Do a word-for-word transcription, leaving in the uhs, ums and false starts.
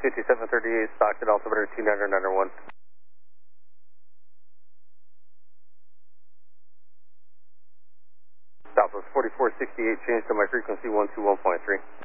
fifty-seven thirty-eight, Stockton, altimeter two nine nine one. Southwest forty-four sixty-eight, change to my frequency one two one point three.